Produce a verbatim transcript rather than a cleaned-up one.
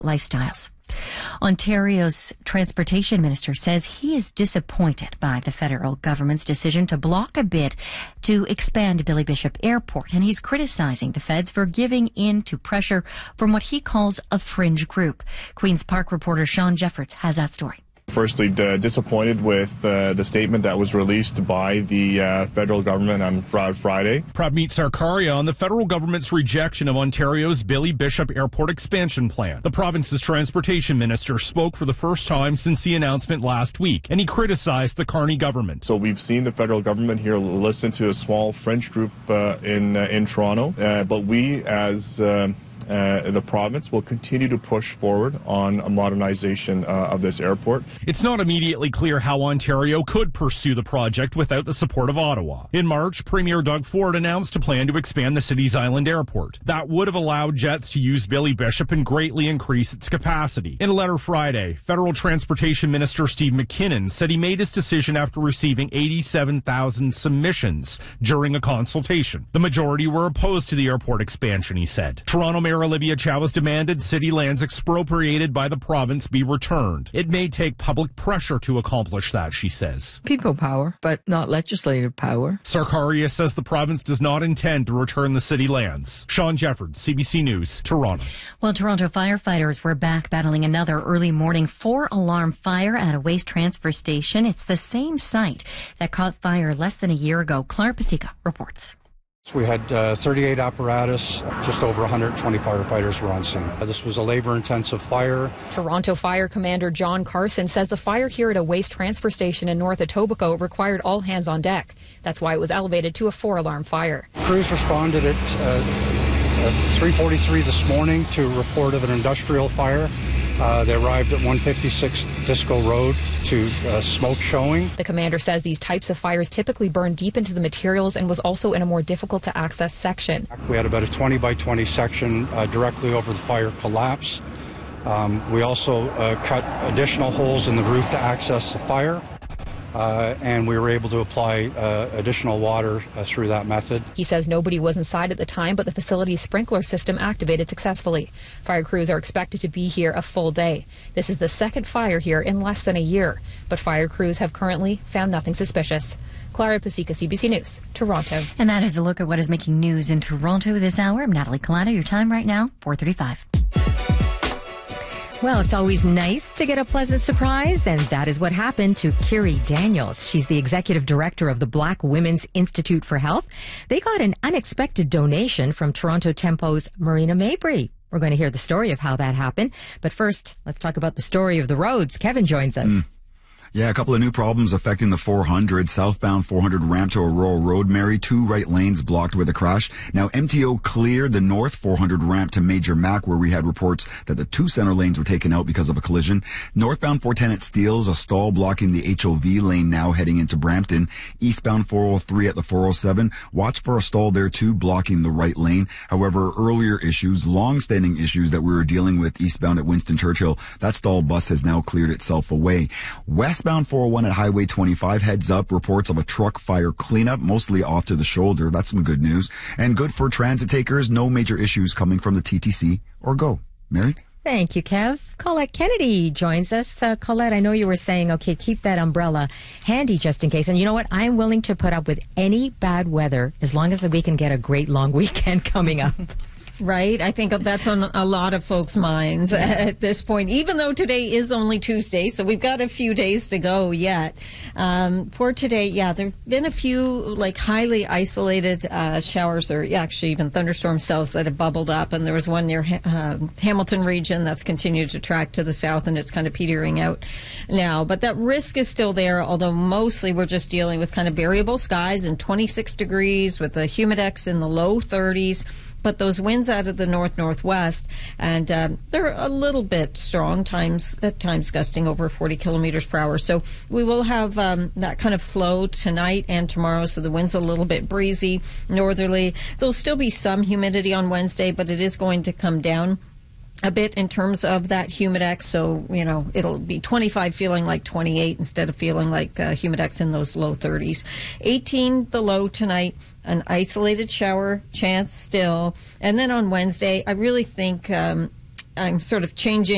lifestyles. Ontario's transportation minister says he is disappointed by the federal government's decision to block a bid to expand Billy Bishop Airport, and he's criticizing the feds for giving in to pressure from what he calls a fringe group. Queen's Park reporter Sean Jeffords has that story. Firstly, uh, disappointed with uh, the statement that was released by the uh, federal government on fr- Friday. Prabmeet Sarkaria on the federal government's rejection of Ontario's Billy Bishop Airport expansion plan. The province's transportation minister spoke for the first time since the announcement last week, and he criticized the Carney government. So we've seen the federal government here listen to a small French group uh, in uh, in Toronto, uh, but we as uh, Uh, the province will continue to push forward on a modernization uh, of this airport. It's not immediately clear how Ontario could pursue the project without the support of Ottawa. In March, Premier Doug Ford announced a plan to expand the city's island airport. That would have allowed jets to use Billy Bishop and greatly increase its capacity. In a letter Friday, Federal Transportation Minister Steve McKinnon said he made his decision after receiving eighty-seven thousand submissions during a consultation. The majority were opposed to the airport expansion, he said. Toronto Mayor Olivia Chow has demanded city lands expropriated by the province be returned. It may take public pressure to accomplish that, she says. People power, but not legislative power. Sarkaria says the province does not intend to return the city lands. Sean Jeffords, C B C News, Toronto. Well, Toronto firefighters were back battling another early morning four-alarm fire at a waste transfer station. It's the same site that caught fire less than a year ago. Clara Pasica reports. We had uh, thirty-eight apparatus, just over one hundred twenty firefighters were on scene. Uh, this was a labor-intensive fire. Toronto Fire Commander John Carson says the fire here at a waste transfer station in North Etobicoke required all hands on deck. That's why it was elevated to a four-alarm fire. Crews responded at uh, three forty-three this morning to a report of an industrial fire. Uh, they arrived at one fifty-six Disco Road to uh, smoke showing. The commander says these types of fires typically burn deep into the materials and was also in a more difficult to access section. We had about a twenty by twenty section uh, directly over the fire collapse. Um, we also uh, cut additional holes in the roof to access the fire. Uh, and we were able to apply uh, additional water uh, through that method. He says nobody was inside at the time, but the facility's sprinkler system activated successfully. Fire crews are expected to be here a full day. This is the second fire here in less than a year, but fire crews have currently found nothing suspicious. Clara Pasica, C B C News, Toronto. And that is a look at what is making news in Toronto this hour. I'm Natalie Collado. Your time right now, four thirty-five. Well, it's always nice to get a pleasant surprise, and that is what happened to Kiri Daniels. She's the executive director of the Black Women's Institute for Health. They got an unexpected donation from Toronto Tempo's Marina Mabry. We're going to hear the story of how that happened. But first, let's talk about the story of the roads. Kevin joins us. Mm. Yeah, a couple of new problems affecting the four hundred. Southbound four hundred ramp to Aurora Road, Mary. Two right lanes blocked with a crash. Now, M T O cleared the north four hundred ramp to Major Mac, where we had reports that the two center lanes were taken out because of a collision. Northbound four ten at Steeles, a stall blocking the H O V lane now heading into Brampton. Eastbound four oh three at the four oh seven. Watch for a stall there too, blocking the right lane. However, earlier issues, long-standing issues that we were dealing with eastbound at Winston Churchill, that stall bus has now cleared itself away. West Westbound four oh one at Highway twenty-five, heads up, reports of a truck fire cleanup, mostly off to the shoulder. That's some good news. And good for transit takers, no major issues coming from the T T C or GO. Mary? Thank you, Kev. Colette Kennedy joins us. Uh, Colette, I know you were saying, okay, keep that umbrella handy just in case. And you know what? I'm willing to put up with any bad weather as long as we can get a great long weekend coming up. Right? I think that's on a lot of folks' minds at this point, even though today is only Tuesday, so we've got a few days to go yet. Um, for today, yeah, there have been a few like highly isolated uh, showers, or yeah, actually even thunderstorm cells that have bubbled up, and there was one near uh, Hamilton region that's continued to track to the south, and it's kind of petering out now. But that risk is still there, although mostly we're just dealing with kind of variable skies and twenty-six degrees with the humidex in the low thirties. But those winds out of the north-northwest, and um, they're a little bit strong, times at times gusting over forty kilometers per hour. So we will have um, that kind of flow tonight and tomorrow, so the wind's a little bit breezy, northerly. There'll still be some humidity on Wednesday, but it is going to come down a bit in terms of that humidex. So, you know, it'll be twenty-five feeling like twenty-eight instead of feeling like uh, humidex in those low thirties. eighteen the low tonight, an isolated shower chance still. And then on Wednesday, I really think um, I'm sort of changing